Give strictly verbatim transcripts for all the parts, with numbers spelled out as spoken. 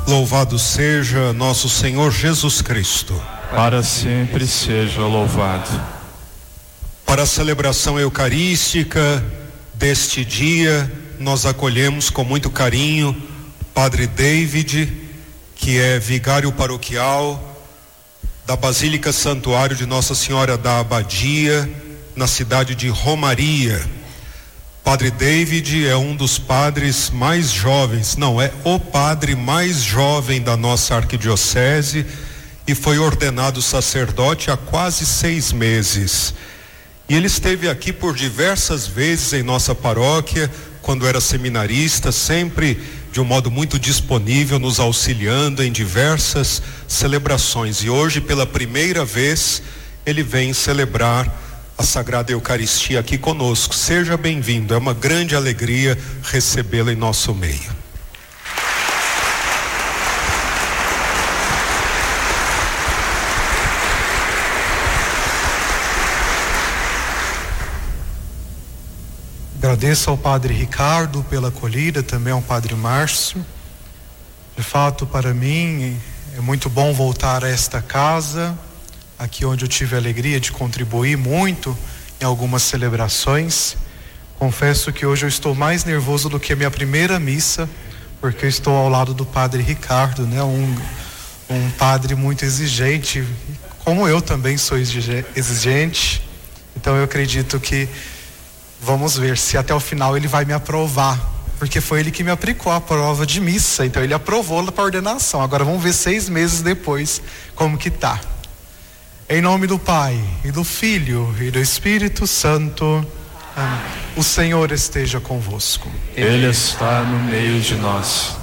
Louvado seja nosso Senhor Jesus Cristo. Para sempre seja louvado. Para a celebração eucarística deste dia, nós acolhemos com muito carinho Padre David, que é vigário paroquial da Basílica Santuário de Nossa Senhora da Abadia, na cidade de Romaria. Padre David é um dos padres mais jovens, não, é o padre mais jovem da nossa arquidiocese e foi ordenado sacerdote há quase seis meses. E ele esteve aqui por diversas vezes em nossa paróquia, quando era seminarista, sempre de um modo muito disponível, nos auxiliando em diversas celebrações. E hoje, pela primeira vez, ele vem celebrar a Sagrada Eucaristia aqui conosco. Seja bem-vindo, é uma grande alegria recebê-lo em nosso meio. Agradeço ao Padre Ricardo pela acolhida, também ao Padre Márcio. De fato, para mim, é muito bom voltar a esta casa, aqui onde eu tive a alegria de contribuir muito em algumas celebrações. Confesso que hoje eu estou mais nervoso do que a minha primeira missa, porque eu estou ao lado do Padre Ricardo, né? Um, um padre muito exigente, como eu também sou exigente. Então eu acredito que vamos ver se até o final ele vai me aprovar, porque foi ele que me aplicou a prova de missa, então ele aprovou para a ordenação. Agora vamos ver seis meses depois como que tá. Em nome do Pai, e do Filho, e do Espírito Santo. Amém. O Senhor esteja convosco. Ele está no meio de nós.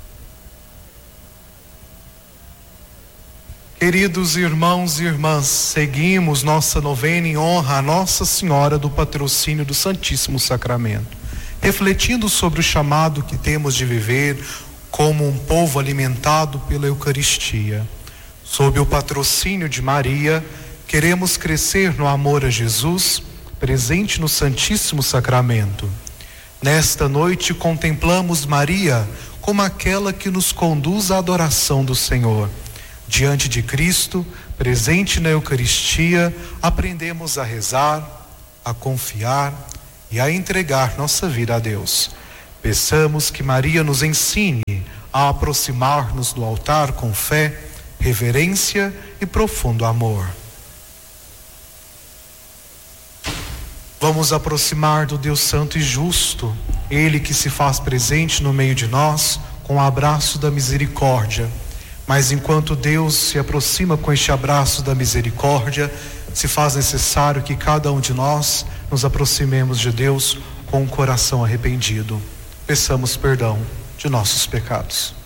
Queridos irmãos e irmãs, seguimos nossa novena em honra a Nossa Senhora do Patrocínio do Santíssimo Sacramento, refletindo sobre o chamado que temos de viver como um povo alimentado pela Eucaristia. Sob o patrocínio de Maria, queremos crescer no amor a Jesus, presente no Santíssimo Sacramento. Nesta noite contemplamos Maria como aquela que nos conduz à adoração do Senhor. Diante de Cristo, presente na Eucaristia, aprendemos a rezar, a confiar e a entregar nossa vida a Deus. Peçamos que Maria nos ensine a aproximar-nos do altar com fé, reverência e profundo amor. Vamos aproximar do Deus Santo e Justo, Ele que se faz presente no meio de nós com o abraço da misericórdia. Mas enquanto Deus se aproxima com este abraço da misericórdia, se faz necessário que cada um de nós nos aproximemos de Deus com um coração arrependido. Peçamos perdão de nossos pecados.